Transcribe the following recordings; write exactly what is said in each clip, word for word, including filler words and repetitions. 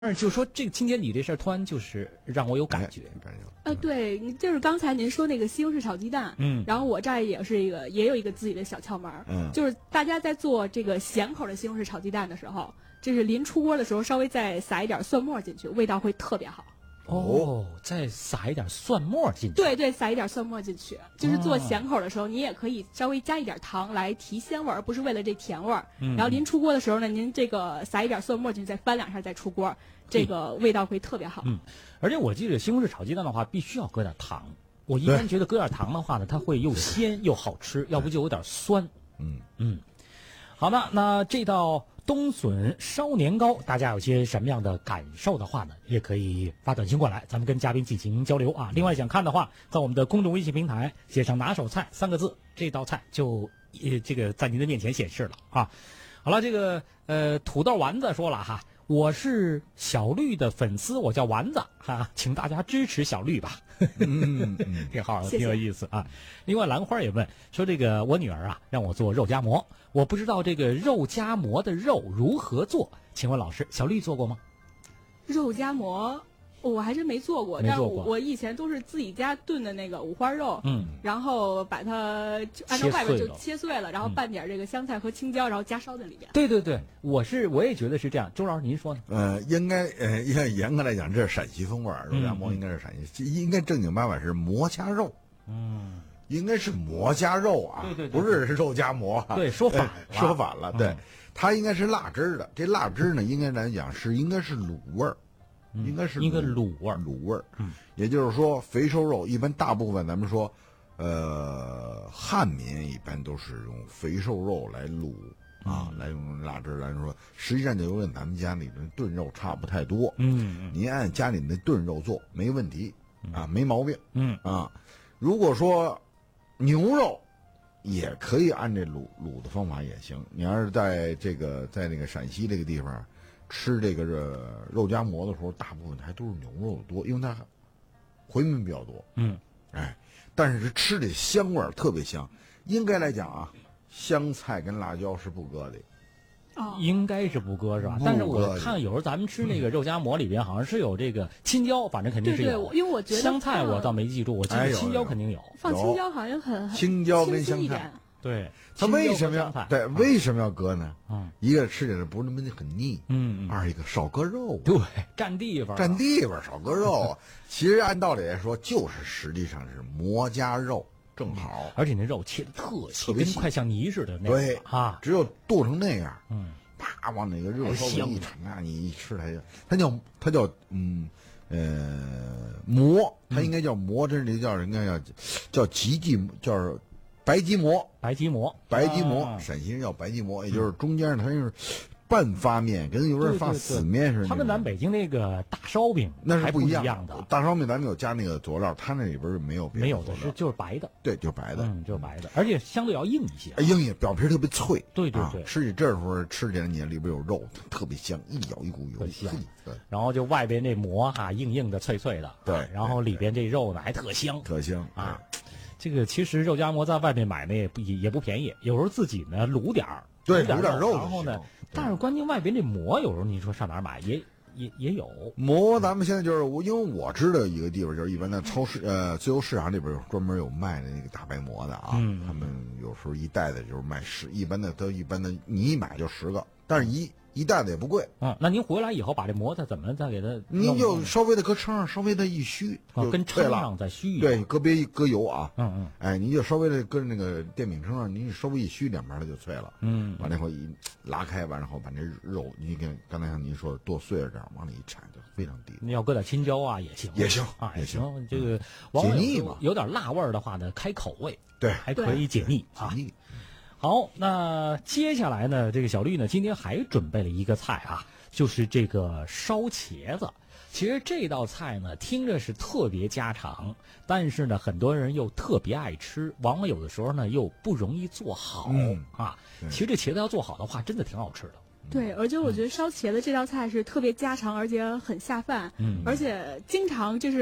但是就说这个清洁你这事儿，突然就是让我有感觉。 感觉呃，对，就是刚才您说那个西红柿炒鸡蛋， 嗯， 然后我这儿也是一个，也有一个自己的小窍门儿， 嗯， 就是大家在做这个咸口的西红柿炒鸡蛋的时候，就是临出锅的时候稍微再撒一点蒜末进去，味道会特别好。 哦，再撒一点蒜末进去。 对对，撒一点蒜末进去，就是做咸口的时候，你也可以稍微加一点糖来提鲜味儿，不是为了这甜味儿。 嗯， 然后临出锅的时候呢，您这个撒一点蒜末进去，再翻两下再出锅，这个味道会特别好。 嗯，而且我记得西红柿炒鸡蛋的话，必须要搁点糖。我一般觉得搁点糖的话呢，它会又鲜又好吃，要不就有点酸。 嗯嗯，好的，那这道冬笋烧年糕，大家有些什么样的感受的话呢，也可以发短信过来，咱们跟嘉宾进行交流啊。另外想看的话，在我们的公众微信平台写上拿手菜三个字，这道菜就呃这个在您的面前显示了啊。好了，这个呃土豆丸子说了哈，我是小绿的粉丝，我叫丸子哈，请大家支持小绿吧。 嗯嗯， 挺好的， 谢谢挺有意思啊。另外，兰花也问说，这个我女儿啊让我做肉夹馍，我不知道这个肉夹馍的肉如何做，请问老师，小绿做过吗？ 肉夹馍。我还真没做过， 没做过但是我以前都是自己家炖的那个五花肉， 嗯， 然后把它就按照外边就切碎了，然后嗯拌点这个香菜和青椒，然后加烧在里边。 对对对，我是我也觉得是这样。周老师您说呢？ 呃，应该呃，严严格来讲，这是陕西风味儿，肉夹馍应该是陕西，应该正经八百是馍夹肉， 嗯， 应该是馍夹肉啊， 对对对不是肉夹馍， 对，说反了， 哎说反了，对嗯， 它应该是辣汁儿的，这辣汁儿呢，应该来讲是应该是卤味儿。应该是一个卤味儿， 卤味儿， 嗯， 也就是说，肥瘦肉一般大部分咱们说，呃，汉民一般都是用肥瘦肉来卤啊， 嗯、 来用辣汁来说，实际上就跟咱们家里的炖肉差不太多， 嗯， 您按家里的炖肉做没问题啊，没毛病， 嗯啊，如果说牛肉也可以按这卤卤的方法也行，你要是在这个在那个陕西这个地方。吃这个肉肉夹馍的时候，大部分还都是牛肉的多，因为它回民比较多。 嗯， 哎，但是吃的香味儿特别香。应该来讲啊，香菜跟辣椒是不搁的。 哦， 应该是不搁是吧？ 不搁但是我看有时候咱们吃那个肉夹馍里边好像是有这个青椒，反正肯定是有。 对对，因为我觉得香菜我倒没记住，我记得青椒肯定有。 放青椒好像很很青椒跟香菜。 对， 它为什么要对？为什么要搁呢？ 嗯， 一个吃起来不是那么很腻， 嗯， 二一个少搁肉， 对，占地方， 占地方少搁肉。其实按道理来说，就是实际上是馍夹肉正好， 而且那肉切的特细，跟快像泥似的那种。 对啊， 只有剁成那样， 嗯， 啪往那个热烧一铲，那你一吃它就，它叫它叫嗯呃馍，它应该叫馍，这里叫应该叫叫吉吉叫。白吉馍， 白吉馍， 白吉馍， 啊、 陕西人叫白吉馍，也就是中间它是半发面，跟有点发死面似的。 它跟咱北京那个大烧饼那是不一样的。 大烧饼咱们有加那个佐料，它那里边没有没有的是就是白的， 对，就是白的， 嗯，就是白的，而且相对要硬一些， 硬一些，表皮特别脆。 对对对， 啊、吃起这时候吃起来你里边有肉，特别香，一咬一股油， 香。 对， 然后就外边那馍哈、啊，硬硬的、脆脆的， 对， 啊、然后里边这肉呢还特香， 特香啊。这个其实肉夹馍在外面买呢也不也也不便宜，有时候自己呢卤点儿， 对， 卤点肉， 然后呢，但是关键外边这馍有时候你说上哪儿买也也也有馍，咱们现在就是我，因为我知道一个地方，就是一般的超市呃自由市场里边专门有卖的那个大白馍的啊， 嗯、 他们有时候一袋的就是卖十，一般的都一般的你一买就十个，但是一。一袋子也不贵， 嗯，那您回来以后把这馍再怎么再给它？ 您就稍微的搁称上，稍微的一虚， 啊，跟称上再虚一点， 对，搁别搁油啊， 嗯嗯， 哎，你就稍微的跟那个电饼铛上，你稍微一虚，两边它就脆了， 嗯， 完了以后一拉开，完了以后把这肉，你跟刚才像您说的剁碎了这样往里一铲，就非常低。 你要搁点青椒啊也行， 也行啊也行， 这个解腻嘛， 有点辣味儿的话呢，开口味， 对， 还可以解腻啊。 解腻。 好，那接下来呢，这个小绿呢，今天还准备了一个菜啊，就是这个烧茄子。其实这道菜呢，听着是特别家常，但是呢，很多人又特别爱吃，往往有的时候呢，又不容易做好、 嗯、 啊。其实这茄子要做好的话，真的挺好吃的。 对，而且我觉得烧茄子这道菜是特别家常，而且很下饭， 嗯， 而且经常就是。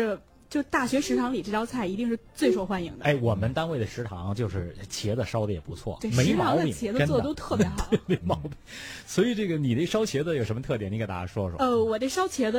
就大学食堂里这道菜一定是最受欢迎的。 哎，我们单位的食堂就是茄子烧的也不错， 对， 没毛病， 食堂的茄子做的都特别好， 没毛病。所以这个你这烧茄子有什么特点？你给大家说说。 呃，我这烧茄子。